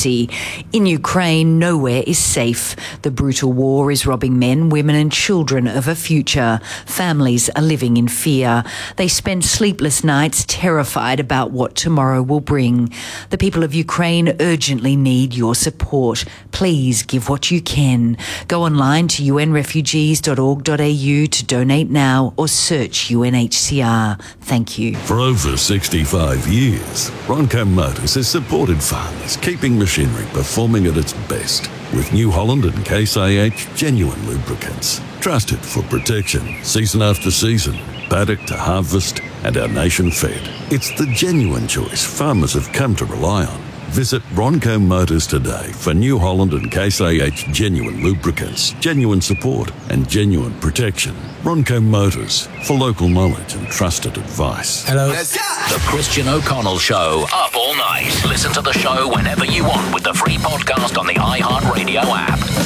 emergency. In Ukraine, nowhere is safe. The brutal war is robbing men, women and children of a future. Families are living in fear. They spend sleepless nights terrified about what tomorrow will bring. The people of Ukraine urgently need your support. Please give what you can. Go online to unrefugees.org.au to donate now or search UNHCR. Thank you. For over 65 years, Ronco Motors has supported farmers, keeping machinery performing at its best. With New Holland and Case IH genuine lubricants. Trusted for protection, season after season, paddock to harvest, and our nation fed. It's the genuine choice farmers have come to rely on. Visit Ronco Motors today for New Holland and Case IH genuine lubricants, genuine support, and genuine protection. Ronco Motors, for local knowledge and trusted advice. Hello. The Christian O'Connell Show, up all night. Listen to the show whenever you want with the free podcast on the iHeartRadio app.